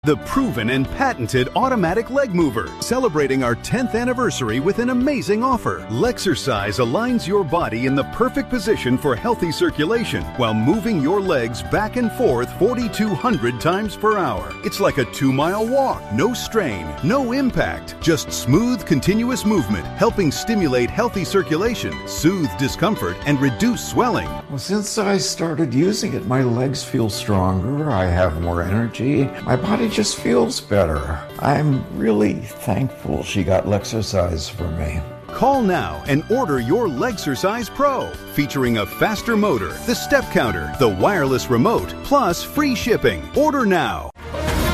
The proven and patented automatic leg mover, celebrating our 10th anniversary with an amazing offer. Lexercise aligns your body in the perfect position for healthy circulation while moving your legs back and forth 4,200 times per hour. It's like a 2-mile walk. No strain, no impact, just smooth, continuous movement, helping stimulate healthy circulation, soothe discomfort, and reduce swelling. Well, since I started using it, my legs feel stronger, I have more energy, my body just feels better. I'm really thankful she got Lexercise for me. Call now and order your Lexercise Pro, featuring a faster motor, the step counter, the wireless remote, plus free shipping. Order now.